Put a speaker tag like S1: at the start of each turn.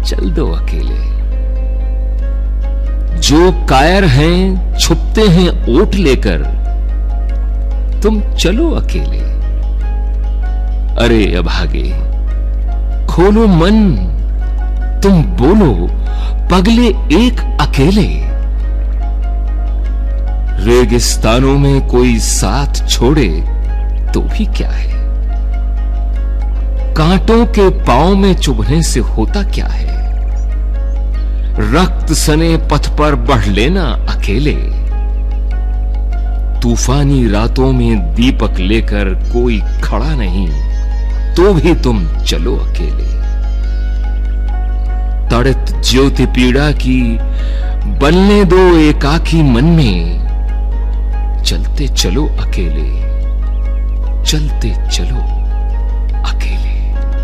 S1: चल दो अकेले। जो कायर हैं छुपते हैं ओट लेकर, तुम चलो अकेले। अरे अभागे खोलो मन, तुम बोलो पगले एक अकेले। रेगिस्तानों में कोई साथ छोड़े तो भी क्या है, कांटों के पांव में चुभने से होता क्या है। रक्त सने पथ पर बढ़ लेना अकेले, तूफानी रातों में दीपक लेकर कोई खड़ा नहीं तो भी तुम चलो अकेले। तड़ित ज्योति पीड़ा की बनने दो एकाकी मन में, चलते चलो अकेले, चलते चलो।